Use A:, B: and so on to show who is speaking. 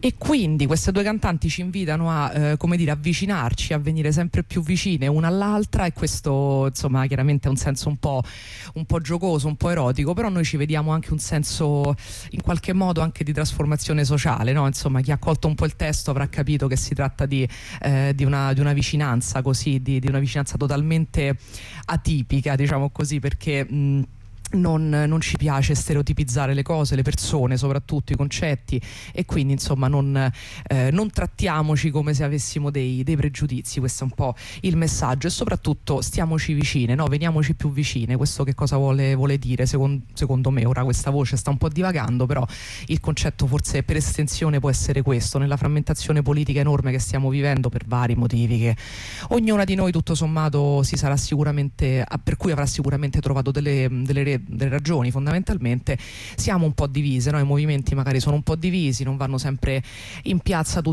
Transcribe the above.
A: E quindi queste due cantanti ci invitano a come dire, avvicinarci, a venire sempre più vicine una all'altra, e questo insomma chiaramente ha un senso un po' giocoso, un po' erotico, però noi ci vediamo anche un senso in qualche modo anche di trasformazione sociale, no? Insomma, chi ha colto un po' il testo avrà capito che si tratta di una vicinanza così, di una vicinanza totalmente atipica, diciamo così, perché non ci piace stereotipizzare le cose, le persone, soprattutto i concetti, e quindi insomma non trattiamoci come se avessimo dei pregiudizi. Questo è un po' il messaggio, e soprattutto stiamoci vicine, no? Veniamoci più vicine. Questo che cosa vuole dire secondo me? Ora questa voce sta un po' divagando, però il concetto forse per estensione può essere questo: nella frammentazione politica enorme che stiamo vivendo per vari motivi che ognuna di noi tutto sommato per cui avrà sicuramente trovato delle ragioni, fondamentalmente siamo un po' divise, no? I movimenti magari sono un po' divisi, non vanno sempre in piazza tutti